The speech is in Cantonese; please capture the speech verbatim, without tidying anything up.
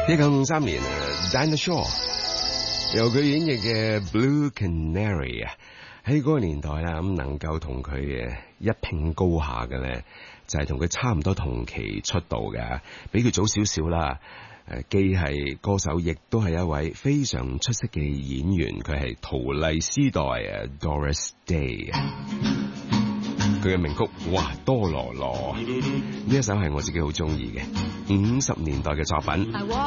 一九五三年啊 Dinah Shore 由佢演繹嘅 Blue Canary 啊，喺嗰個年代啦，咁能夠同佢誒一拼高下嘅咧，就係同佢差唔多同期出道嘅，比佢早少少啦。誒，既係歌手，亦都係一位非常出色嘅演員。佢係陶麗絲代啊 Doris Day。佢嘅名曲哇多羅羅呢一首係我自己好中意嘅五十年代嘅作品。